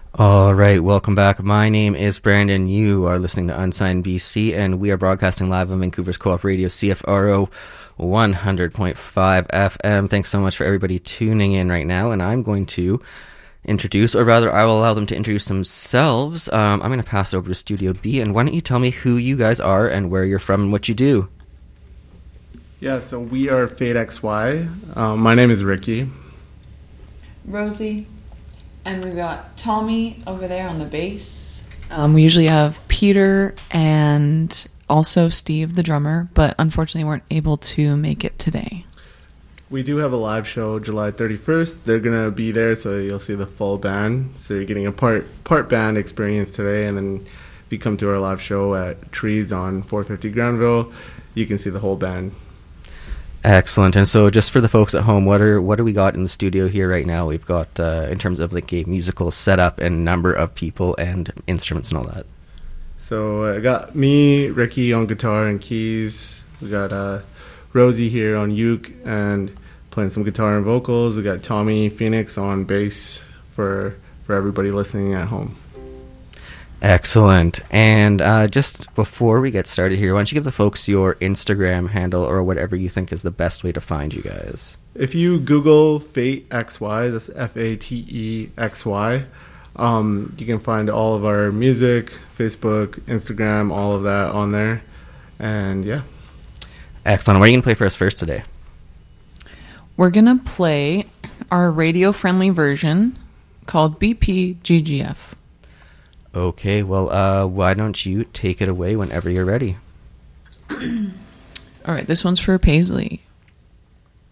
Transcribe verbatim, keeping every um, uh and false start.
All right, welcome back. My name is Brandon. You are listening to Unsigned B C, and we are broadcasting live on Vancouver's Co-op Radio, C F R O one hundred point five F M. Thanks so much for everybody tuning in right now, and I'm going to introduce, or rather, I will allow them to introduce themselves. Um, I'm going to pass it over to Studio B, and why don't you tell me who you guys are and where you're from and what you do? Yeah, so we are Fade X Y. Um, my name is Ricky. Rosie. And we've got Tommy over there on the bass. Um, we usually have Peter and also Steve, the drummer, but unfortunately weren't able to make it today. We do have a live show July thirty-first. They're going to be there, so you'll see the full band. So you're getting a part part band experience today, and then if you come to our live show at Trees on four fifty Granville, you can see the whole band. Excellent. And so just for the folks at home, what are what do we got in the studio here right now? We've got, uh, in terms of like a musical setup and number of people and instruments and all that. So I uh, got me, Ricky on guitar and keys. We got uh, Rosie here on uke and playing some guitar and vocals. We got Tommy Phoenix on bass for for everybody listening at home. Excellent. And uh, just before we get started here, why don't you give the folks your Instagram handle or whatever you think is the best way to find you guys? If you Google Fate X Y, that's F A T E X Y, um, you can find all of our music, Facebook, Instagram, all of that on there. And yeah. Excellent. What are you going to play for us first today? We're going to play our radio-friendly version called B P G G F. Okay, well, uh, why don't you take it away whenever you're ready? All right, this one's for Paisley.